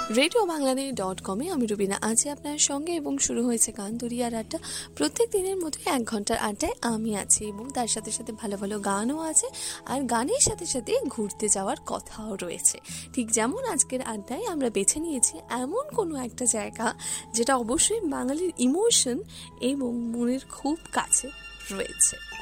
Radio বাংলাদেশ.com আমি রুবিনা আছি আপনার সঙ্গে এবং শুরু হয়েছে গান দরিয়ার আড্ডা। প্রত্যেক দিনের মতোই 1 ঘন্টার আড্ডায় আমি আছি এবং তার সাথে সাথে ভালো ভালো গানও আছে, আর গানের সাথে সাথে ঘুরতে যাওয়ার কথাও রয়েছে। ঠিক যেমন আজকের আড্ডায় আমরা বেছে নিয়েছি এমন কোনো একটা জায়গা যেটা অবশ্যই বাঙালির ইমোশন এবং মনের খুব কাছে রয়েছে।